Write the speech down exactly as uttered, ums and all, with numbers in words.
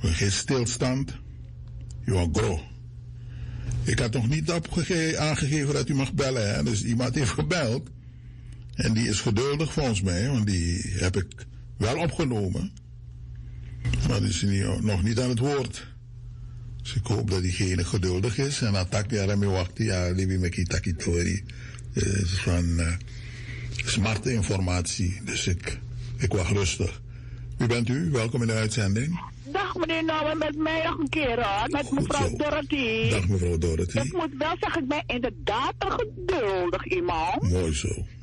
Geen stilstand. Jo, gro. Ik had nog niet opgege- aangegeven dat u mag bellen, hè? Dus iemand heeft gebeld. En die is geduldig volgens mij, want die heb ik wel opgenomen. Maar die is niet, nog niet aan het woord. Dus ik hoop dat diegene geduldig is. En attack ja, daarmee wachten. Ja, libi meki takitori. Het is van uh, smarte informatie. Dus ik, ik wacht rustig. Wie bent u? Welkom in de uitzending. Dag meneer Nouwen, met mij nog een keer hoor. Met Goed mevrouw zo. Dorothy. Dag mevrouw Dorothy. Ik moet wel zeggen, ik ben inderdaad een geduldig iemand. Mooi zo.